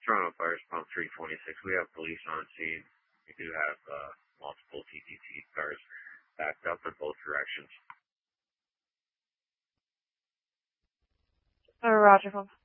Toronto Fire Response 326. We have police on scene. We do have multiple TTT cars backed up in both directions. Roger.